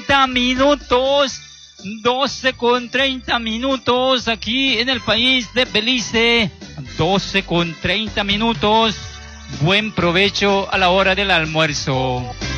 30 minutos. 12 con 30 minutos aquí en el país de Belice. 12 con 30 minutos. Buen provecho a la hora del almuerzo.